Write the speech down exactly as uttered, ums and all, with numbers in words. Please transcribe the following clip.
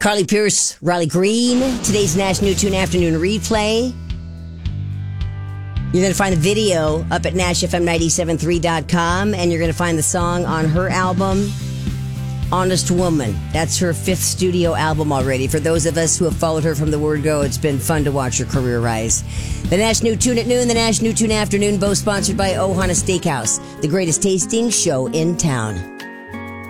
Carly Pierce, Riley Green, today's Nash New Tune Afternoon replay. You're going to find the video up at Nash F M nine seven three dot com, and you're going to find the song on her album, Honest Woman. That's her fifth studio album already. For those of us who have followed her from the word go, it's been fun to watch her career rise. The Nash New Tune at noon, the Nash New Tune Afternoon, both sponsored by Ohana Steakhouse, the greatest tasting show in town.